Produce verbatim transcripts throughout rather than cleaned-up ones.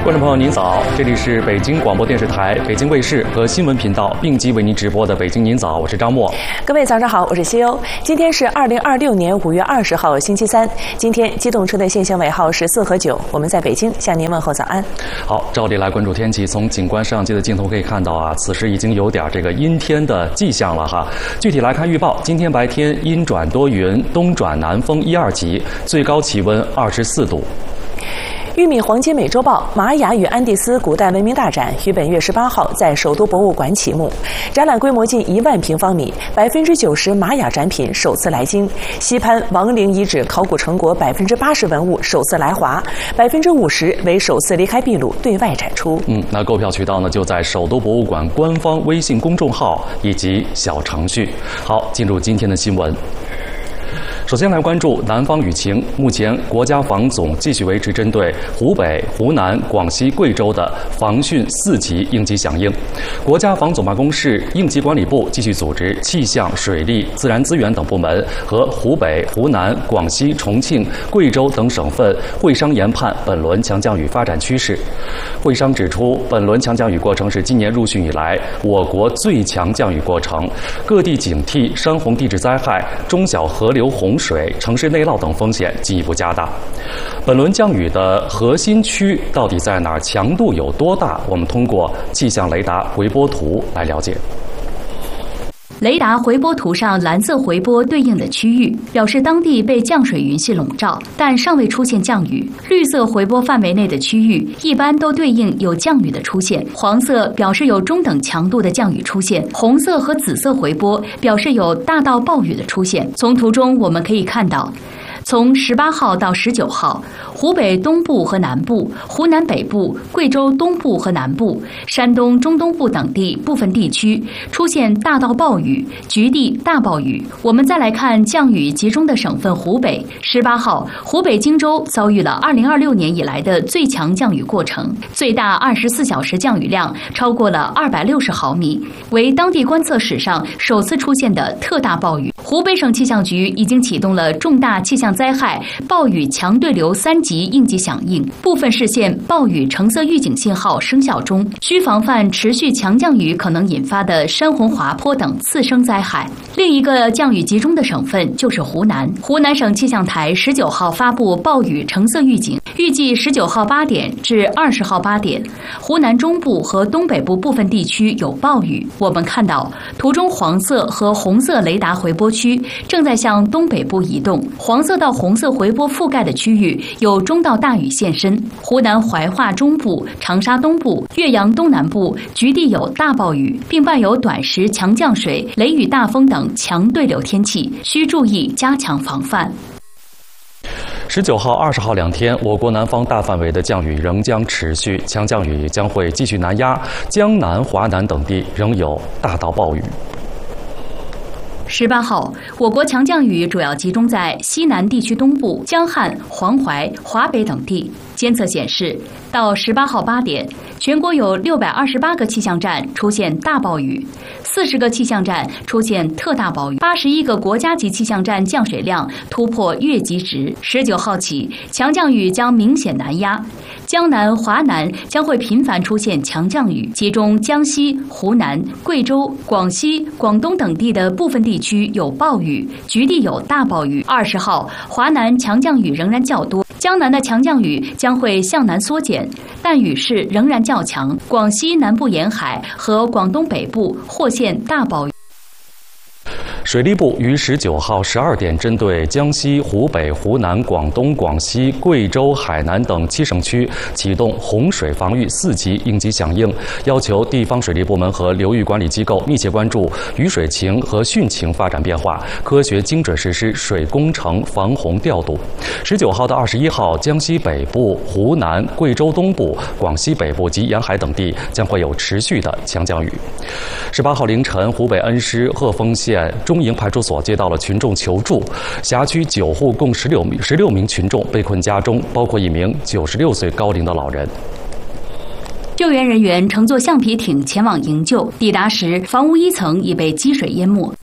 观众朋友您早，这里是北京广播电视台、北京卫视和新闻频道并机为您直播的《北京您早》，我是张默。 各位早上好，我是西欧。今天是二零二六年五月二十号，星期三。今天机动车的限行尾号是四和九。我们在北京向您问候早安。 好，照例来关注天气。从景观摄像机的镜头可以看到啊，此时已经有点这个阴天的迹象了哈。具体来看预报，今天白天阴转多云，东转南风一二级，最高气温二十四度。 玉米黄金美洲豹玛雅与安第斯古代文明大展于本月十八号在首都博物馆启幕，展览规模近一万平方米，百分之九十玛雅展品首次来京，西潘王陵遗址考古成果百分之八十文物首次来华，百分之五十为首次离开秘鲁对外展出。 嗯，那购票渠道呢就在首都博物馆官方微信公众号以及小程序。好，进入今天的新闻。首先来关注南方雨情。目前，国家防总继续维持针对湖北、湖南、广西、贵州的防汛四级应急响应。国家防总办公室应急管理部继续组织气象、水利、自然资源等部门和湖北、湖南、广西、重庆、贵州等省份会商研判本轮强降雨发展趋势。会商指出，本轮强降雨过程是今年入汛以来我国最强降雨过程，各地警惕山洪地质灾害、中小河流洪水、城市内涝等风险进一步加大。本轮降雨的核心区到底在哪儿？强度有多大？我们通过气象雷达回波图来了解。 雷达回波图上蓝色回波对应的区域表示当地被降水云系笼罩，但尚未出现降雨。绿色回波范围内的区域一般都对应有降雨的出现，黄色表示有中等强度的降雨出现，红色和紫色回波表示有大到暴雨的出现。从图中我们可以看到，从十八号到十九号，湖北东部和南部、湖南北部、贵州东部和南部、山东中东部等地部分地区出现大到暴雨，局地大暴雨。我们再来看降雨集中的省份湖北，十八号，湖北荆州遭遇了二零二六年以来的最强降雨过程，最大二十四小时降雨量超过了二百六十毫米，为当地观测史上首次出现的特大暴雨。湖北省气象局已经启动了重大气象灾害暴雨强对流三级应急响应，部分市县暴雨橙色预警信号生效中，需防范持续强降雨可能引发的山洪滑坡等次生灾害。另一个降雨集中的省份就是湖南，湖南省气象台十九号发布暴雨橙色预警，预计十九号八点至二十号八点，湖南中部和东北部部分地区有暴雨。我们看到图中黄色和红色雷达回波区正在向东北部移动，黄色到红色回波覆盖的区域有中到大雨现身，湖南怀化中部、长沙东部、岳阳东南部局地有大暴雨，并伴有短时强降水、雷雨大风等强对流天气，需注意加强防范。 十九号、二十号两天，我国南方大范围的降雨仍将持续，强降雨将会继续南压，江南、华南等地仍有大到暴雨。 十八号，我国强降雨主要集中在西南地区东部、江汉、黄淮、华北等地。监测显示，到十八号八点，全国有六百二十八个气象站出现大暴雨，四十个气象站出现特大暴雨，八十一个国家级气象站降水量突破月级值。十九号起，强降雨将明显南压，江南、华南将会频繁出现强降雨，其中江西、湖南、贵州、广西、广东等地的部分地区有暴雨，局地有大暴雨。二十号，华南强降雨仍然较多，江南的强降雨将会向南缩减，但雨势仍然较强。广西南部沿海和广东北部或现大暴雨。 水利部于十九号十二点针对江西、湖北、湖南、广东、广西、贵州、海南等七省区启动洪水防御四级应急响应，要求地方水利部门和流域管理机构密切关注雨水情和汛情发展变化，科学精准实施水工程防洪调度。十九号到二十一号，江西北部、湖南、贵州东部、广西北部及沿海等地将会有持续的强降雨。十八号凌晨，湖北恩施鹤峰县中营派出所接到了群众求助，辖区九户共十六名十六名群众被困家中，包括一名九十六岁高龄的老人。 救援人员乘坐橡皮艇前往营救，抵达时房屋一层已被积水淹没，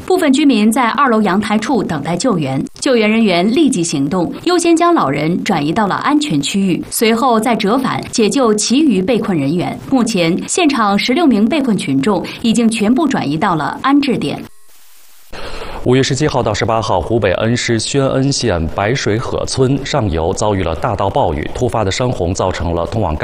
部分居民在二楼阳台处等待救援，救援人员立即行动，优先将老人转移到了安全区域，随后再折返解救其余被困人员。目前，现场十六名被困群众已经全部转移到了安置点。 五月十七号到十八号，湖北恩施宣恩县白水河村上游遭遇了大到暴雨，突发的山洪造成了通往该